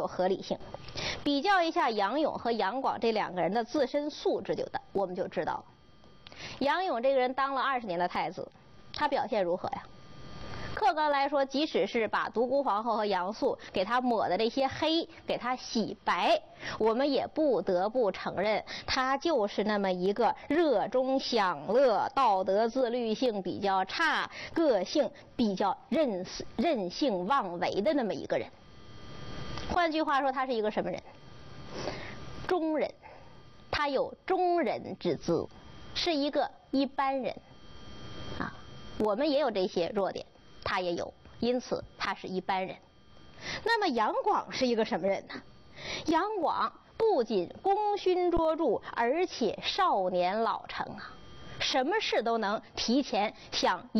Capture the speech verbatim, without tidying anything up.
有合理性。比较一下杨勇和杨广这两个人的自身素质就的，我们就知道了。杨勇这个人当了二十年的太子，他表现如何呀？客观来说，即使是把独孤皇后和杨素给他抹的这些黑给他洗白，我们也不得不承认，他就是那么一个热衷享乐、道德自律性比较差、个性比较任任性妄为的那么一个人。换句话说，他是一个什么人？中人，他有中人之姿，是一个一般人啊。我们也有这些弱点，他也有，因此他是一般人。那么杨广是一个什么人呢？杨广不仅功勋卓著，而且少年老成啊，什么事都能提前向